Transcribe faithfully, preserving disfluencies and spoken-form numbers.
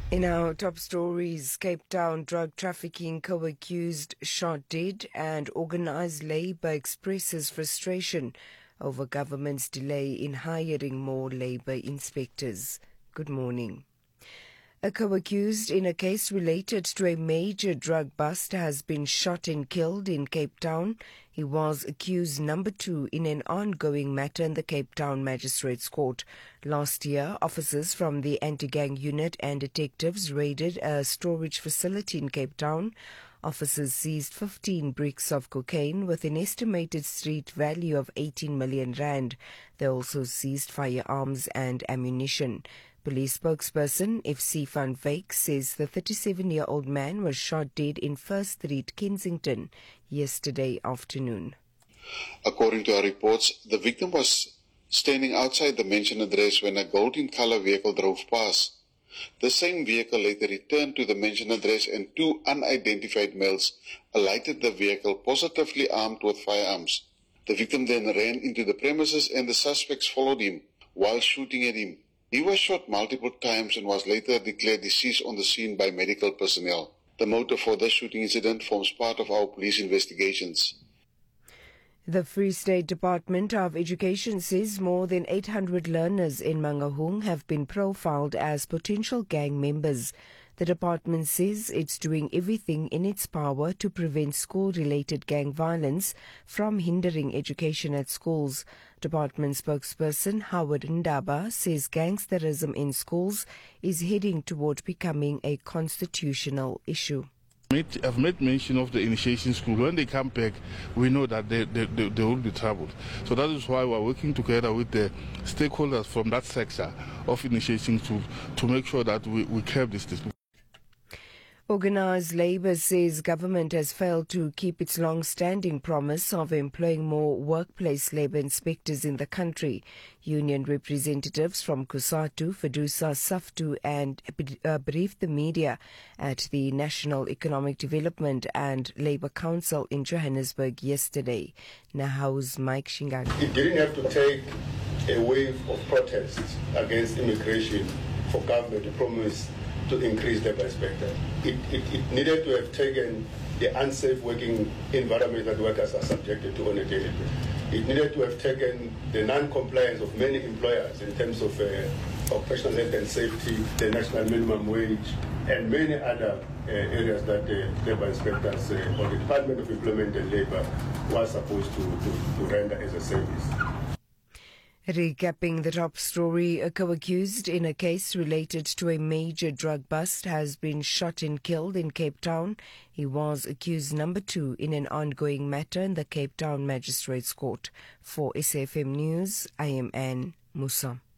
In our top stories, Cape Town drug trafficking co-accused shot dead and organised labour expresses frustration over government's delay in hiring more labour inspectors. Good morning. A co-accused in a case related to a major drug bust has been shot and killed in Cape Town. He was accused number two in an ongoing matter in the Cape Town Magistrates Court. Last year, officers from the anti-gang unit and detectives raided a storage facility in Cape Town. Officers seized fifteen bricks of cocaine with an estimated street value of eighteen million rand. They also seized firearms and ammunition. Police spokesperson F C van Wyk says the thirty-seven-year-old man was shot dead in First Street, Kensington, yesterday afternoon. According to our reports, the victim was standing outside the mentioned address when a gold-in-color vehicle drove past. The same vehicle later returned to the mentioned address and two unidentified males alighted the vehicle, positively armed with firearms. The victim then ran into the premises and the suspects followed him while shooting at him. He was shot multiple times and was later declared deceased on the scene by medical personnel. The motive for this shooting incident forms part of our police investigations. The Free State Department of Education says more than eight hundred learners in Mangaung have been profiled as potential gang members. The department says it's doing everything in its power to prevent school-related gang violence from hindering education at schools. Department spokesperson Howard Ndaba says gangsterism in schools is heading toward becoming a constitutional issue. I've made mention of the initiation school. When they come back, we know that they, they, they, they will be troubled. So that is why we're working together with the stakeholders from that sector of initiation to, to make sure that we, we curb this. this. Organised Labour says government has failed to keep its long-standing promise of employing more workplace labour inspectors in the country. Union representatives from COSATU, FEDUSA, SAFTU and uh, briefed the media at the National Economic Development and Labour Council in Johannesburg yesterday. Nahau's Mike Shingaki. It didn't have to take a wave of protests against immigration for government to promise to increase labour inspectors. It, it, it needed to have taken the unsafe working environment that workers are subjected to on a daily basis. It needed to have taken the non-compliance of many employers in terms of uh, occupational health and safety, the national minimum wage, and many other uh, areas that the labour inspectors uh, or the Department of Employment and Labour was supposed to, to, to render as a service. Recapping the top story, a co-accused in a case related to a major drug bust has been shot and killed in Cape Town. He was accused number two in an ongoing matter in the Cape Town Magistrates Court. For S A F M News, I am Anne Musa.